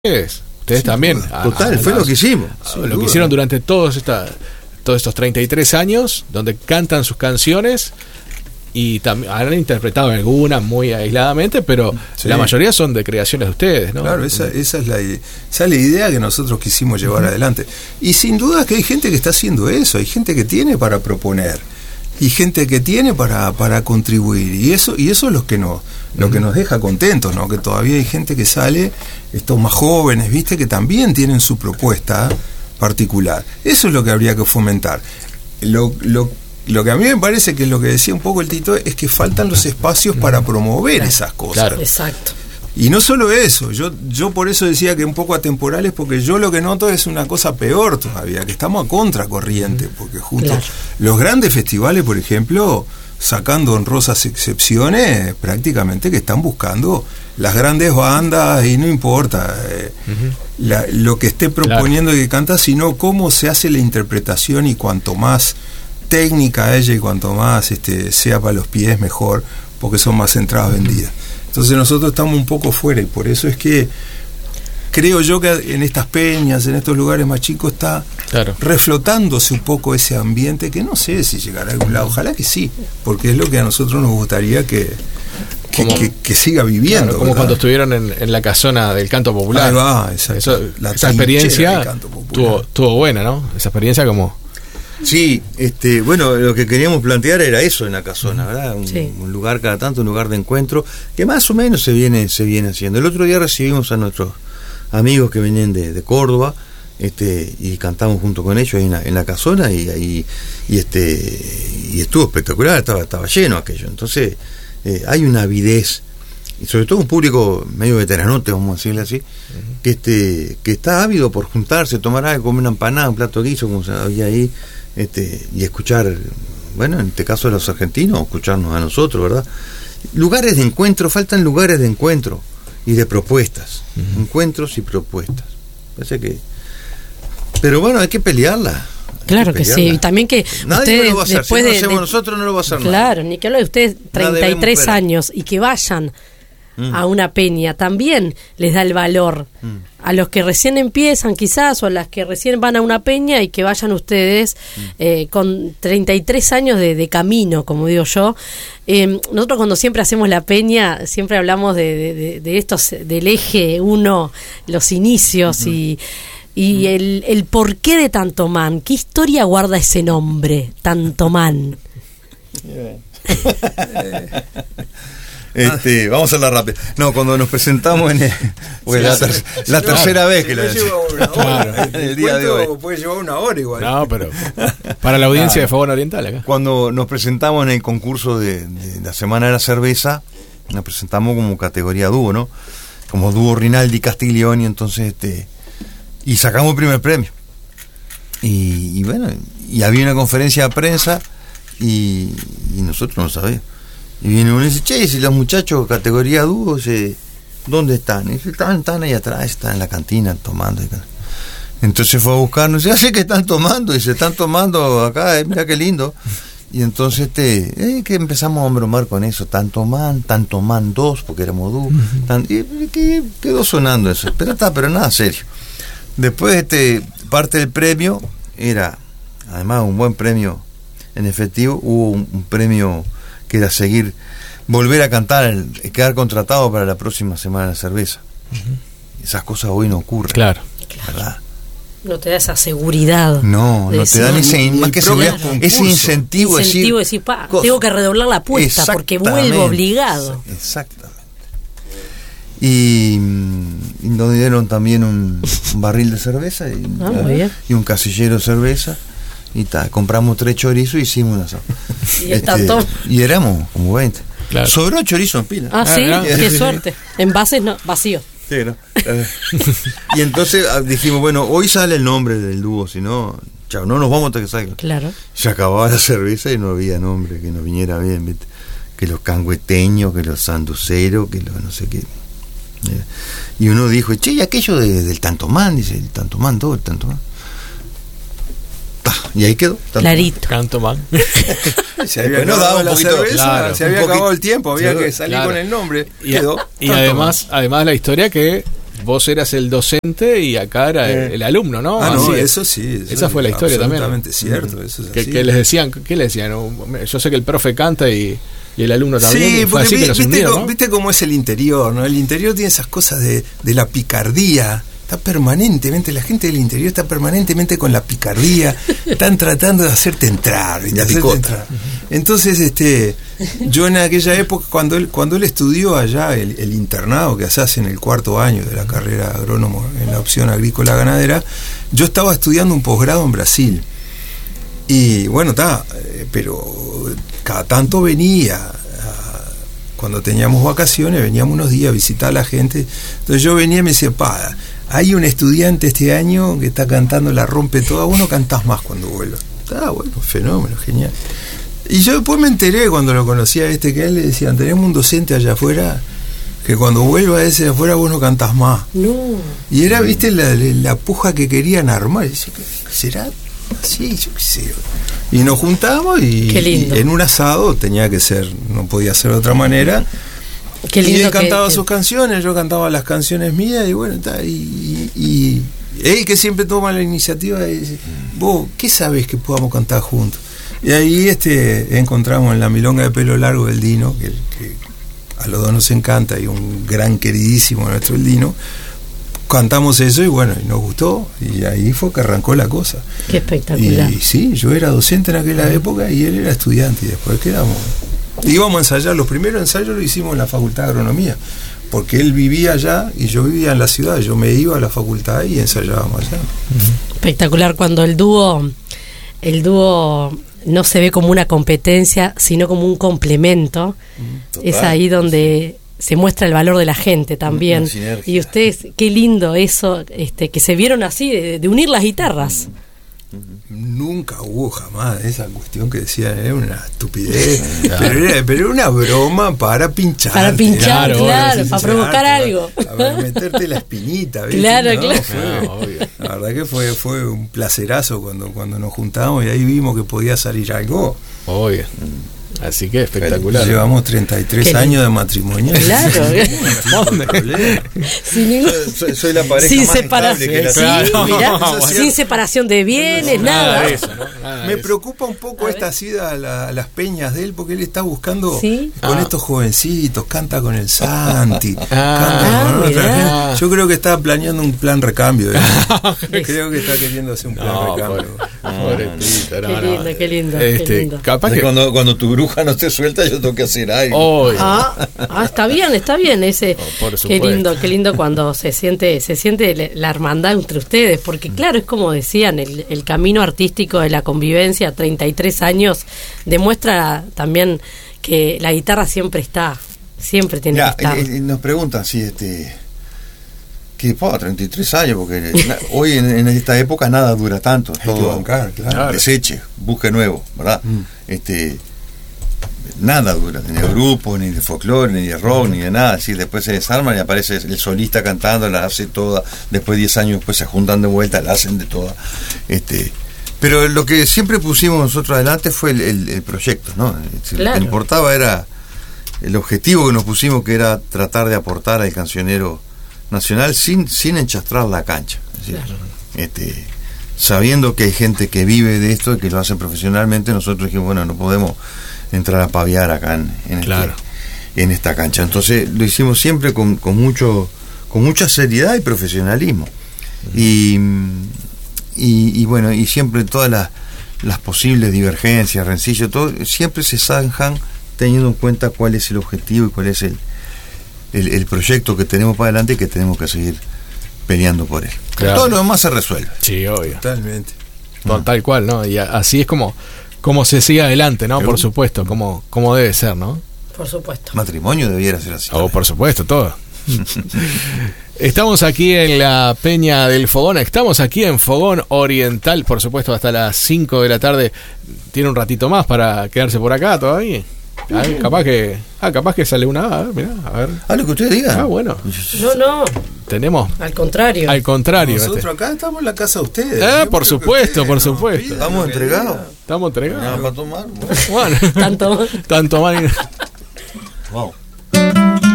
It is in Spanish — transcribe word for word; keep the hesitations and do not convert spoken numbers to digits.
ustedes, ustedes también. Total, a, a, fue a, lo que hicimos. Lo duda. que hicieron durante todos, esta, todos estos treinta y tres años, donde cantan sus canciones y también han interpretado algunas muy aisladamente, pero sí. La mayoría son de creaciones de ustedes, ¿no? Claro, esa, esa, es, la, esa es la idea que nosotros quisimos llevar uh-huh. adelante. Y sin duda que hay gente que está haciendo eso, hay gente que tiene para proponer y gente que tiene para, para contribuir, y eso y eso es lo que nos lo que nos deja contentos, ¿no? Que todavía hay gente que sale, estos más jóvenes, viste, que también tienen su propuesta particular. Eso es lo que habría que fomentar. Lo, lo, lo que a mí me parece que es lo que decía un poco el Tito, es que faltan los espacios para promover claro, esas cosas. Claro. Exacto. Y no solo eso, yo yo por eso decía que un poco atemporales, porque yo lo que noto es una cosa peor todavía, que estamos a contracorriente, porque justo claro. los grandes festivales, por ejemplo, sacando honrosas excepciones, prácticamente que están buscando las grandes bandas, y no importa eh, uh-huh. la, lo que esté proponiendo claro. que canta, sino cómo se hace la interpretación, y cuanto más técnica ella y cuanto más este sea para los pies, mejor, porque son más entradas vendidas. Entonces nosotros estamos un poco fuera, y por eso es que creo yo que en estas peñas, en estos lugares más chicos, está claro. reflotándose un poco ese ambiente, que no sé si llegará a algún lado, ojalá que sí, porque es lo que a nosotros nos gustaría que, que, como, que, que siga viviendo. Claro, como ¿verdad? Cuando estuvieron en, en la casona del canto popular. Ahí va, esa, Eso, la esa experiencia tuvo, tuvo buena, ¿no? Esa experiencia como... Sí, este, bueno, lo que queríamos plantear era eso en la casona, ¿verdad? Un, sí. un lugar cada tanto, un lugar de encuentro, que más o menos se viene, se viene haciendo. El otro día recibimos a nuestros amigos que venían de, de Córdoba, este, y cantamos junto con ellos ahí en la, en la casona, y ahí, y este, y estuvo espectacular, estaba, estaba lleno aquello. Entonces, eh, hay una avidez, y sobre todo un público medio veteranote, vamos a decirle así, uh-huh. que este, que está ávido por juntarse, tomar algo, comer una empanada, un plato de guiso, como se había ahí. Este, y escuchar, bueno, en este caso a los argentinos, escucharnos a nosotros, ¿verdad? Lugares de encuentro, faltan lugares de encuentro y de propuestas, uh-huh. encuentros y propuestas. Parece que, pero bueno, hay que pelearla. Claro que, que sí, y también que nadie ustedes no lo va a hacer. Después si no de, lo hacemos de, nosotros no lo va a hacer nadie. Claro, ni que hablo de ustedes treinta y tres años y que vayan mm. a una peña, también les da el valor mm. a los que recién empiezan quizás, o a las que recién van a una peña, y que vayan ustedes mm. eh, con treinta y tres años de, de camino, como digo yo. Eh, nosotros cuando siempre hacemos la peña, siempre hablamos de, de, de, de estos, del eje uno, los inicios, mm. y y mm. el, el porqué de Tantomán. ¿Qué historia guarda ese nombre, Tantomán? Este, vamos a hablar rápido. No, cuando nos presentamos en el, pues la, ter, la no, tercera vez que lo decimos. Claro. El día de hoy puede llevar una hora igual. No, pero para la audiencia claro. de Fogón Oriental acá. Cuando nos presentamos en el concurso de, de la Semana de la Cerveza, nos presentamos como categoría dúo, ¿no? Como dúo Rinaldi Castiglioni, entonces este y sacamos el primer premio. Y, y bueno, y había una conferencia de prensa y, y nosotros no sabíamos. Y viene uno y dice, che, si los muchachos categoría dúo, ¿dónde están? Y dice, están, están ahí atrás, están en la cantina tomando. Entonces fue a buscarnos, y dice, así que están tomando, y se están tomando acá, eh, mira qué lindo. Y entonces este, eh, que empezamos a bromar con eso, Tantomán, Tantomán dos, porque éramos dúo, uh-huh. tan, y, y que quedó sonando eso, pero está, pero nada serio. Después este, parte del premio era, además un buen premio en efectivo, hubo un, un premio que era seguir, volver a cantar, quedar contratado para la próxima Semana de la Cerveza. Uh-huh. Esas cosas hoy no ocurren. Claro. ¿Verdad? No te da esa seguridad. No, no te dan ese, más que seguridad, ese incentivo. Incentivo de decir, pa, tengo que redoblar la apuesta porque vuelvo obligado. Exactamente. Y, y nos dieron también un, un barril de cerveza y, ah, muy bien. y un casillero de cerveza. Y ta, compramos tres chorizos y hicimos una sopa. ¿Y, este, y éramos como veinte. Claro. Sobró chorizo en pila. Ah, sí, ah, qué suerte. Envases no, vacíos. Sí, ¿no? Y entonces dijimos, bueno, hoy sale el nombre del dúo, si no, chao, no nos vamos hasta que salga. Claro. Se acababa la cerveza y no había nombre que nos viniera bien, ¿viste? Que los cangüeteños, que los sanduceros, que los no sé qué. Y uno dijo, che, y aquello de, del Tantomán, dice, el Tantomán, todo el Tantomán. Y ahí quedó. Tantomán. Clarito. Tantomán. Se había bueno, acabado la poquito, cerveza, claro, se había acabado el tiempo, había claro, que salir claro. con el nombre. Y, quedó. y además, además la historia que vos eras el docente y acá era el, Eh. el alumno, ¿no? Ah, no, Así es. eso sí. Eso Esa fue la es historia también. absolutamente cierto, eso es Que, así. que les decían, ¿qué les decían? Yo sé que el profe canta y, y el alumno también. Sí, y fue porque así vi- que nos viste, hundieron, co- ¿no? viste cómo es el interior, ¿no? El interior tiene esas cosas de, de la picardía. Está permanentemente, la gente del interior está permanentemente con la picardía, están tratando de hacerte entrar, ¿viste? De Hacerte picota. entrar. Entonces, este, yo en aquella época, cuando él, cuando él estudió allá el, el internado que se hace en el cuarto año de la carrera agrónomo en la opción agrícola ganadera, yo estaba estudiando un posgrado en Brasil. Y bueno, está, eh, pero cada tanto venía, ah, cuando teníamos vacaciones, veníamos unos días a visitar a la gente. Entonces yo venía y me decía, pa, hay un estudiante este año que está cantando, la rompe toda, vos no cantás más cuando vuelva. Ah, bueno, fenómeno, genial. Y yo después me enteré cuando lo conocía a este, que a él le decían, tenemos un docente allá afuera, que cuando vuelva ese de afuera vos no cantás más. No. Y era, viste, la, la puja que querían armar. Y decía, ¿qué será? Sí, yo qué sé. Y nos juntamos y, Qué lindo. y en un asado tenía que ser, no podía ser de otra manera. Qué lindo y él que- cantaba que- sus canciones, yo cantaba las canciones mías y bueno, ta, y, y, y él que siempre toma la iniciativa y dice, vos, ¿qué sabés que podamos cantar juntos? Y ahí este encontramos en la milonga de pelo largo del Dino, que, que a los dos nos encanta y un gran queridísimo nuestro el Dino. Cantamos eso y bueno, y nos gustó y ahí fue que arrancó la cosa. Qué espectacular. Y sí, yo era docente en aquella época y él era estudiante y después quedamos. Íbamos a ensayar, los primeros ensayos lo hicimos en la Facultad de Agronomía, porque él vivía allá y yo vivía en la ciudad, yo me iba a la facultad y ensayábamos allá. Espectacular cuando el dúo, el dúo no se ve como una competencia, sino como un complemento. Total. Es ahí donde se muestra el valor de la gente también. Una sinergia. Y ustedes, qué lindo eso, este, que se vieron así, de, de unir las guitarras. Nunca hubo jamás esa cuestión que decían, era una estupidez, pero, era, pero era una broma para pinchar. Para pinchar, claro, para provocar algo. Para meterte la espinita, ¿viste? Claro, No, claro. fue- Ah, obvio. la verdad que fue, fue un placerazo cuando, cuando nos juntamos y ahí vimos que podía salir algo. Obvio. Así que espectacular. Llevamos treinta y tres Qué años de matrimonio. Claro. No hay problema. Sin ningún- Soy, soy la pareja sin más separación, estable que la Sí, tuya. claro. mirá, Bueno. sin separación de bienes, Nada nada. de eso, ¿no? Nada Me de eso. preocupa un poco A esta ver. ida a, la- a las peñas de él porque él está buscando ¿Sí? con Ah. estos jovencitos, canta con el Santi, Ah. canta con Ah, otra mirá. gente. Yo creo que está planeando un plan recambio. ¿eh? Creo que está queriendo hacer un plan No, recambio. pobre- pobrecito, no, Qué no. lindo, qué lindo, qué Este, lindo. capaz que. Cuando, cuando tu bruja no te suelta, yo tengo que hacer algo. Hoy. Ah, ah, está bien, está bien ese. Oh, por Qué supuesto. lindo, qué lindo cuando se siente, se siente le- la hermandad entre ustedes, porque claro, es como decían, el, el camino artístico de la convivencia a treinta y tres años demuestra también que la guitarra siempre está, siempre tiene Ya, que estar. eh, eh, nos preguntan si este. Que pa, treinta y tres años, porque na- hoy en, en esta época nada dura tanto. Hay que Todo bancar, claro. Claro. deseche, busque nuevo, ¿verdad? Mm. Este. Nada dura, ni de grupo, ni de folclore, ni de rock, ni de nada. Así, después se desarman y aparece el solista cantando, la hace toda. Después, diez años después, se juntan de vuelta, la hacen de toda. Este, pero lo que siempre pusimos nosotros adelante fue el, el- el proyecto, ¿no? Si Lo Claro. que importaba era el objetivo que nos pusimos, que era tratar de aportar al cancionero nacional sin, sin enchastrar la cancha. Es decir, este, sabiendo que hay gente que vive de esto y que lo hace profesionalmente, nosotros dijimos, bueno, no podemos entrar a paviar acá en, en, este- Claro. en esta cancha. Entonces lo hicimos siempre con, con mucho con mucha seriedad y profesionalismo. Y, y, y bueno, y siempre todas las, las posibles divergencias, rencillos, todo, siempre se zanjan teniendo en cuenta cuál es el objetivo y cuál es el, el, el proyecto que tenemos para adelante y que tenemos que seguir peleando por él. Claro. Todo lo demás se resuelve. Sí, obvio. Totalmente. No, tal cual, ¿no? Y a- así es como, como se sigue adelante, ¿no? Por supuesto, como, como debe ser, ¿no? Por supuesto. Matrimonio debiera ser así. Oh, por supuesto, todo. Estamos aquí en la Peña del Fogón, estamos aquí en Fogón Oriental, por supuesto, hasta las cinco de la tarde. Tiene un ratito más para quedarse por acá todavía. Ah, capaz que ah, capaz que sale una, a ver, mirá, a ver. Ah, lo que ustedes digan. Ah, bueno. No, no, Tenemos al contrario. al contrario. Nosotros este. acá estamos en la casa de ustedes. Eh, Siempre por que supuesto, ustedes por nos supuesto. pidan, Estamos lo que entregados. digan. Estamos entregados. Nada para tomar. Bueno, Tanto. tanto mal. Wow.